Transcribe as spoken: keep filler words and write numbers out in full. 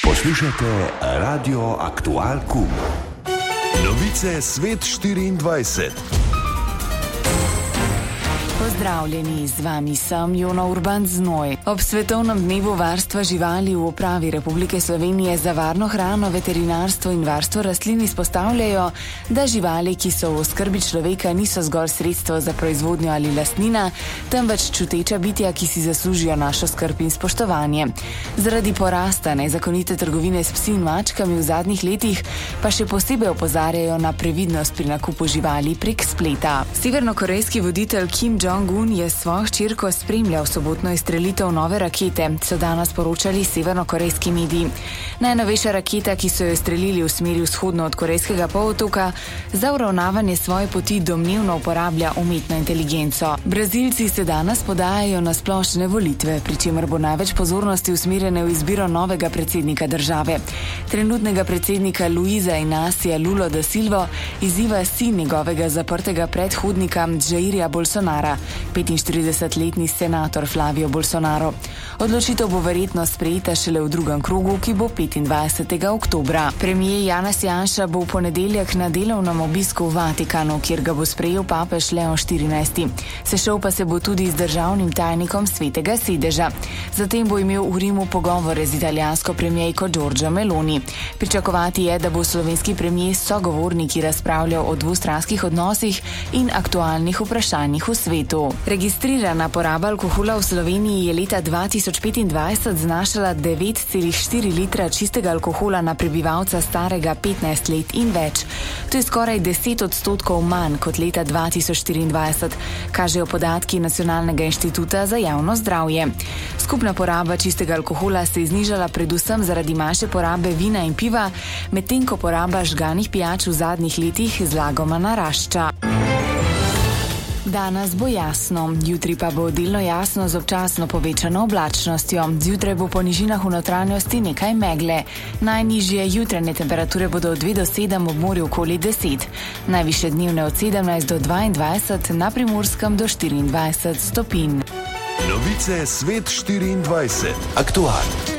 Poslušate Radio Aktual Kum. Novice Svet štiriindvajset. Pozdravljeni, z vami sem Jona Urban Znoj. Ob svetovnem dnevu varstva živali v Upravi Republike Slovenije za varno hrano, veterinarstvo in varstvo rastlin izpostavljajo, da živali, ki so v oskrbi človeka, niso zgolj sredstvo za proizvodnjo ali lastnina, temveč čuteča bitja, ki si zaslužijo našo skrb in spoštovanje. Zaradi porasta nezakonite trgovine s psi in mačkami v zadnjih letih pa še posebej opozarjajo na previdnost pri nakupu živali prek spleta. Severnokorejski voditelj Kim Jong-un je svojo hčerko spremljal sobotno izstrelitev nove rakete, so danes poročali severnokorejski mediji. Najnovejša raketa, ki so jo izstrelili v smeri vzhodno od korejskega polotoka, za uravnavanje svoje poti domnevno uporablja umetno inteligenco. Brazilci se danes podajajo na splošne volitve, pri čemer bo največ pozornosti usmerjene v izbiro novega predsednika države. Trenutnega predsednika Luiza Inacia Lula da Silva izziva sin njegovega zaprtega predhodnika Jairja Bolsonara, petinštiridesetletni senator Flavio Bolsonaro. Odločitev bo verjetno sprejeta šele v drugem krogu, ki bo petindvajsetega oktobra. Premier Janez Janša bo v ponedeljek na delovnem obisku v Vatikanu, kjer ga bo sprejel papež Leon štirinajsti. Sešel pa se bo tudi z državnim tajnikom Svetega sedeža. Zatem bo imel v Rimu pogovore z italijansko premierko Giorgio Meloni. Pričakovati je, da bo slovenski premier s sogovorniki razpravljal o dvostranskih odnosih in aktualnih vprašanjih v svetu. Registrirana poraba alkohola v Sloveniji je leta dva tisoč petindvajset znašala devet celih štiri litra čistega alkohola na prebivalca starega petnajst let in več. To je skoraj deset odstotkov manj kot leta dva tisoč štiriindvajset, kažejo podatki Nacionalnega inštituta za javno zdravje. Skupna poraba čistega alkohola se je znižala predvsem zaradi manjše porabe vina in piva, medtem ko poraba žganih pijač v zadnjih letih zlagoma narašča. Danes bo jasno, jutri pa bo delno jasno z občasno povečano oblačnostjo. Zjutraj bo po nižinah v notranjosti nekaj megle. Najnižje jutranje temperature bodo od dve do sedem, ob morju okoli deset. Najvišje dnevne od sedemnajst do dvaindvajset, na Primorskem do štiriindvajset stopinj. Novice Svet štiriindvajset. Aktual.